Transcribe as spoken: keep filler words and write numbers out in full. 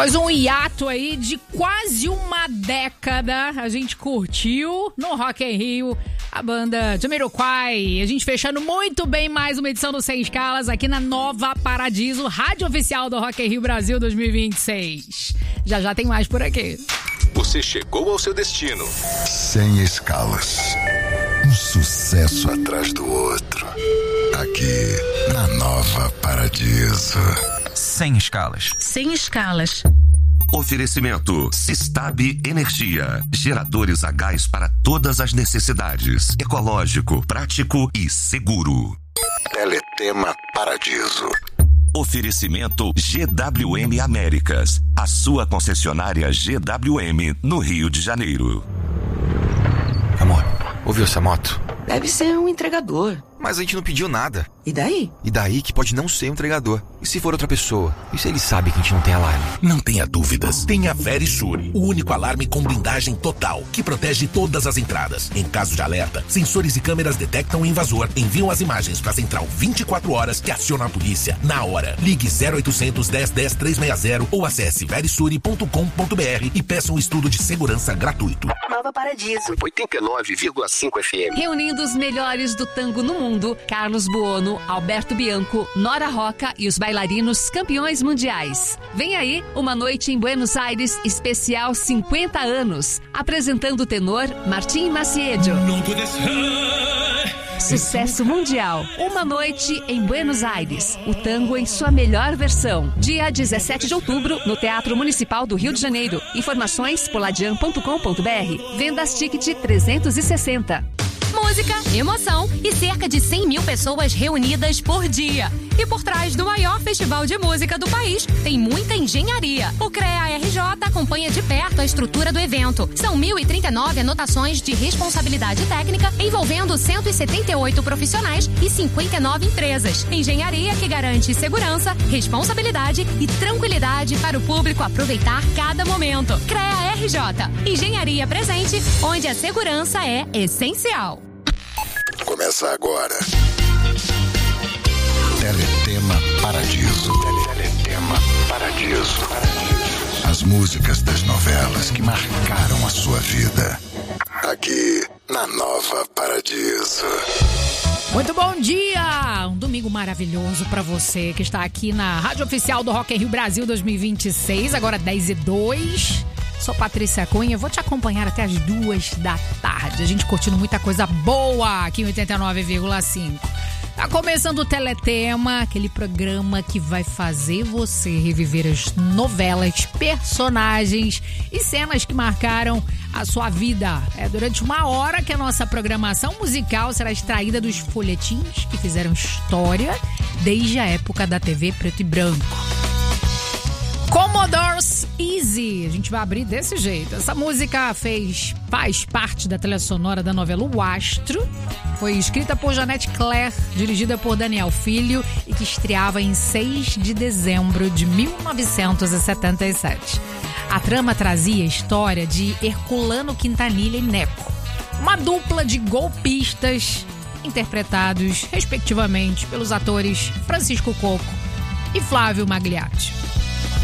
Após um hiato aí de quase uma década, a gente curtiu no Rock in Rio a banda Jamiroquai. A gente fechando muito bem mais uma edição do Sem Escalas aqui na Nova Paradiso, rádio oficial do Rock in Rio Brasil dois mil e vinte e seis. Já já tem mais por aqui. Você chegou ao seu destino. Sem Escalas. Um sucesso atrás do outro. Aqui na Nova Paradiso. Sem Escalas. Sem Escalas. Oferecimento Sistab Energia. Geradores a gás para todas as necessidades. Ecológico, prático e seguro. Teletema Paradiso. Oferecimento G W M Américas. A sua concessionária G W M no Rio de Janeiro. Amor, ouviu essa moto? Deve ser um entregador. Mas a gente não pediu nada. E daí? E daí que pode não ser um entregador. E se for outra pessoa? E se ele sabe que a gente não tem alarme? Não tenha dúvidas. Tenha Verisure, o único alarme com blindagem total, que protege todas as entradas. Em caso de alerta, sensores e câmeras detectam o invasor, enviam as imagens para a central vinte e quatro horas que aciona a polícia na hora. Ligue zero oitocentos, dez, dez, trezentos e sessenta ou acesse verisure ponto com ponto b r e peça um estudo de segurança gratuito. Nova Paradiso. oitenta e nove vírgula cinco F M. Reunindo os melhores do tango no mundo, Carlos Buono, Alberto Bianco, Nora Roca e os bailarinos campeões mundiais. Vem aí uma noite em Buenos Aires especial cinquenta anos, apresentando o tenor Martim Maciedo. Sucesso mundial. Uma noite em Buenos Aires. O tango em sua melhor versão. Dia dezessete de outubro, no Teatro Municipal do Rio de Janeiro. Informações poladian ponto com ponto b r. Vendas Ticket trezentos e sessenta. Música, emoção e cerca de cem mil pessoas reunidas por dia. E por trás do maior festival de música do país, tem muita engenharia. O CREA R J acompanha de perto a estrutura do evento. São mil e trinta e nove anotações de responsabilidade técnica envolvendo cento e setenta e oito profissionais e cinquenta e nove empresas. Engenharia que garante segurança, responsabilidade e tranquilidade para o público aproveitar cada momento. CREA R J. Engenharia presente, onde a segurança é essencial. Começa agora. Teletema Paradiso. Teletema Paradiso. As músicas das novelas que marcaram a sua vida. Aqui na Nova Paradiso. Muito bom dia! Um domingo maravilhoso pra você que está aqui na Rádio Oficial do Rock in Rio Brasil dois mil e vinte e seis, agora dez e dois. Sou Patrícia Cunha, vou te acompanhar até as duas da tarde. A gente curtindo muita coisa boa aqui em oitenta e nove vírgula cinco. Tá começando o Teletema, aquele programa que vai fazer você reviver as novelas, personagens e cenas que marcaram a sua vida. É durante uma hora que a nossa programação musical será extraída dos folhetins que fizeram história desde a época da T V preto e branco. Commodore's Easy, a gente vai abrir desse jeito. Essa música fez, faz parte da trilha sonora da novela O Astro. Foi escrita por Janete Claire, dirigida por Daniel Filho e que estreava em seis de dezembro de mil novecentos e setenta e sete. A trama trazia a história de Herculano Quintanilha e Neco, uma dupla de golpistas interpretados, respectivamente, pelos atores Francisco Coco e Flávio Magliatti.